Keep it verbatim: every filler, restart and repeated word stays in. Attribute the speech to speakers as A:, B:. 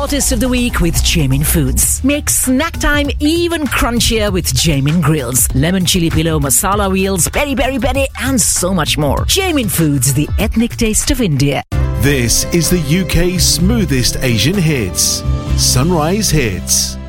A: hottest of the week with Jamin Foods. Make snack time even crunchier with Jamin Grills, lemon chili pillow, masala wheels, peri peri peri, and so much more. Jamin Foods, the ethnic taste of India.
B: This is the U K's smoothest Asian hits. Sunrise Hits.